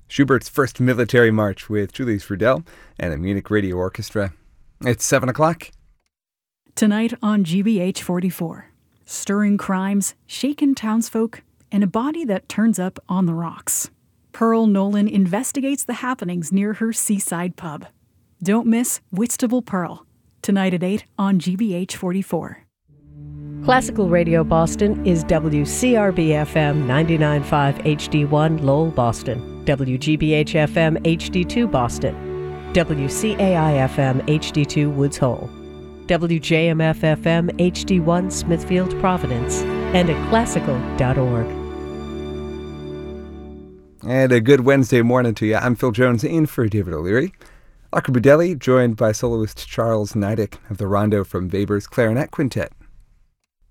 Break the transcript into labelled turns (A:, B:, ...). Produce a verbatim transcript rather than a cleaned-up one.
A: Schubert's First Military March with Julius Rudel and the Munich Radio Orchestra. It's seven o'clock.
B: Tonight on G B H forty-four. Stirring crimes, shaken townsfolk, and a body that turns up on the rocks. Pearl Nolan investigates the happenings near her seaside pub. Don't miss Whitstable Pearl. Tonight at eight on G B H forty-four.
C: Classical Radio Boston is W C R B F M ninety-nine point five H D one Lowell, Boston, W G B H F M H D two Boston, W C A I F M H D two Woods Hole, W J M F F M H D one Smithfield, Providence, and at classical dot org.
A: And a good Wednesday morning to you. I'm Phil Jones in for David O'Leary. Akra Budelli, joined by soloist Charles Nidick of the Rondo from Weber's Clarinet Quintet.